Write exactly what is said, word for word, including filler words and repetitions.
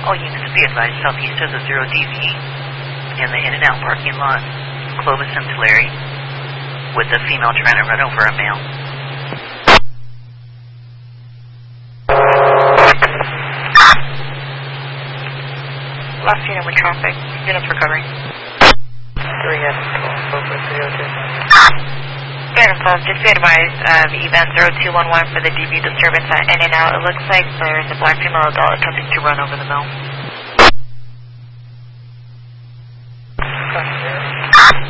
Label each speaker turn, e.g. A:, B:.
A: All units be advised, southeast of the zero D V in the in and out parking lot, Clovis and Tulare, with a female trying to run over a male.
B: Last unit with traffic. Units recovering.
C: three F twelve, over three oh two.
B: Phantom twelve, just be advised of event zero two one one for the D V disturbance at in and out. It looks like there's a black female adult attempting to run over the mill.